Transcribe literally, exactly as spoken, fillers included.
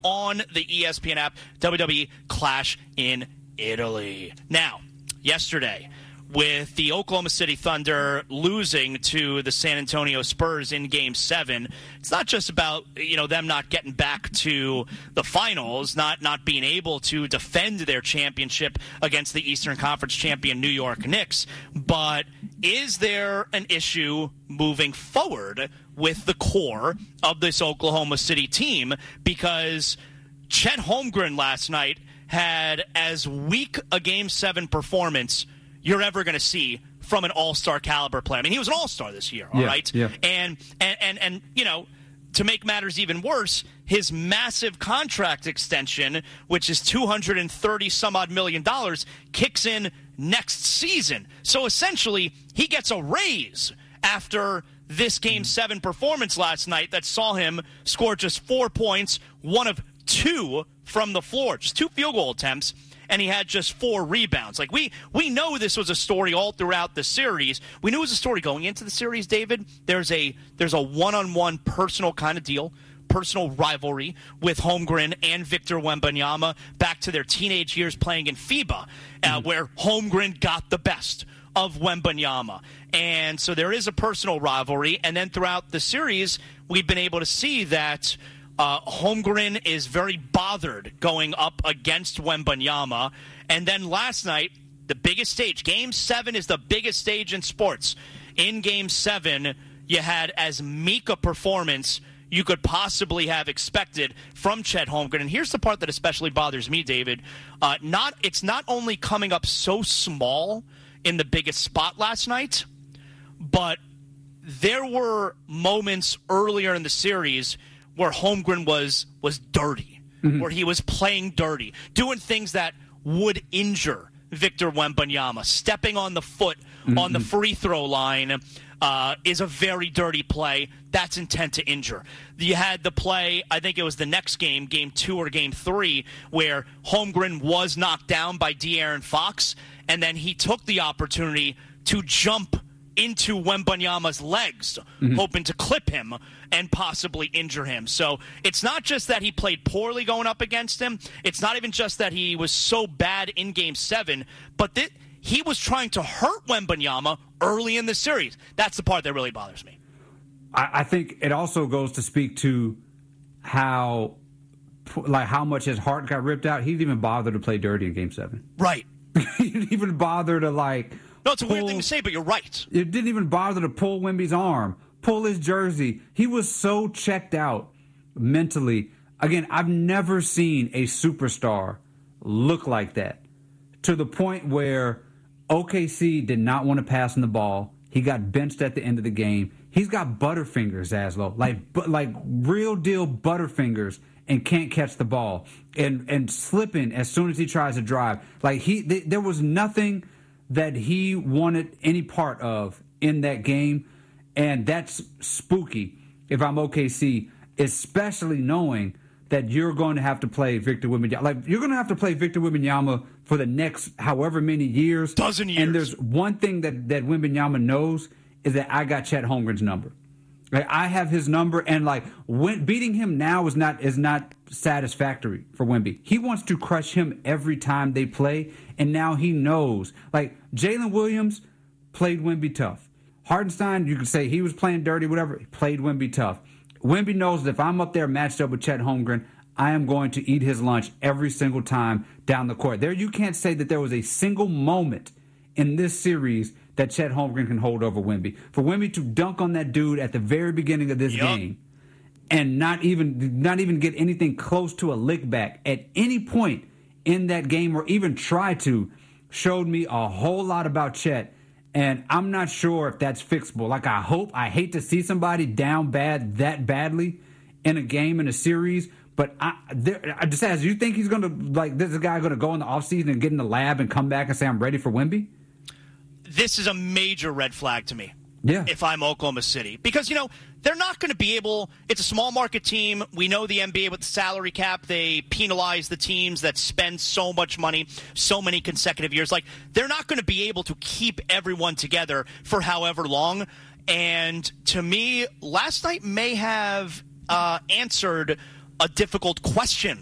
on the E S P N app, W W E Clash in Italy. Now, yesterday, with the Oklahoma City Thunder losing to the San Antonio Spurs in Game seven, it's not just about, you know, them not getting back to the finals, not not being able to defend their championship against the Eastern Conference champion New York Knicks, but is there an issue moving forward with the core of this Oklahoma City team? Because Chet Holmgren last night had as weak a Game seven performance you're ever going to see from an all-star caliber player. I mean, he was an all-star this year, all yeah, right? Yeah. And, and, and, and, you know, to make matters even worse, his massive contract extension, which is two hundred thirty some odd million dollars, kicks in next season. So essentially, he gets a raise after this Game seven performance last night that saw him score just four points, one of two from the floor, just two field goal attempts, and he had just four rebounds. Like, we we know this was a story all throughout the series. We knew it was a story going into the series, David. There's a there's a one-on-one personal kind of deal, personal rivalry with Holmgren and Victor Wembanyama back to their teenage years playing in FIBA, uh, mm-hmm. where Holmgren got the best of Wembanyama. And so there is a personal rivalry. And then throughout the series, we've been able to see that Uh, Holmgren is very bothered going up against Wembanyama. And then last night, the biggest stage, Game seven is the biggest stage in sports. In Game seven, you had as meek a performance you could possibly have expected from Chet Holmgren. And here's the part that especially bothers me, David. Uh, not It's not only coming up so small in the biggest spot last night, but there were moments earlier in the series where Holmgren was was dirty, mm-hmm. where he was playing dirty, doing things that would injure Victor Wembanyama. Stepping on the foot mm-hmm. on the free throw line uh, is a very dirty play. That's intent to injure. You had the play, I think it was the next game, game two or game three, where Holmgren was knocked down by De'Aaron Fox, and then he took the opportunity to jump into Wembanyama's legs, mm-hmm. hoping to clip him and possibly injure him. So it's not just that he played poorly going up against him. It's not even just that he was so bad in Game seven, but that he was trying to hurt Wembanyama early in the series. That's the part that really bothers me. I, I think it also goes to speak to how, like, how much his heart got ripped out. He didn't even bother to play dirty in Game seven. Right. He didn't even bother to, like... No, it's a pull, weird thing to say, but you're right. It didn't even bother to pull Wemby's arm, pull his jersey. He was so checked out mentally. Again, I've never seen a superstar look like that, to the point where O K C did not want to pass him the ball. He got benched at the end of the game. He's got butterfingers, Zaslow, like like real deal butterfingers, and can't catch the ball and and slipping as soon as he tries to drive. Like he, th- there was nothing that he wanted any part of in that game, and that's spooky if I'm O K C, especially knowing that you're going to have to play Victor Wembanyama. Like, you're going to have to play Victor Wembanyama for the next however many years. Dozen years. And there's one thing that, that Wembanyama knows is that I got Chet Holmgren's number. Like, I have his number, and like when, beating him now is not is not satisfactory for Wemby. He wants to crush him every time they play, and now he knows. Like, Jalen Williams played Wemby tough. Hartenstein, you could say he was playing dirty, whatever. He played Wemby tough. Wemby knows that if I'm up there matched up with Chet Holmgren, I am going to eat his lunch every single time down the court. There, you can't say that there was a single moment in this series that Chet Holmgren can hold over Wemby. For Wemby to dunk on that dude at the very beginning of this yep. game and not even not even get anything close to a lick back at any point in that game, or even try to, showed me a whole lot about Chet. And I'm not sure if that's fixable. Like, I hope, I hate to see somebody down bad that badly in a game, in a series. But I, there, I just ask, you think he's going to, like, this guy going to go in the offseason and get in the lab and come back and say, I'm ready for Wemby? This is a major red flag to me. Yeah. If I'm Oklahoma City. Because, you know, they're not going to be able – it's a small market team. We know the N B A with the salary cap. They penalize the teams that spend so much money, so many consecutive years. Like, they're not going to be able to keep everyone together for however long. And to me, last night may have uh, answered a difficult question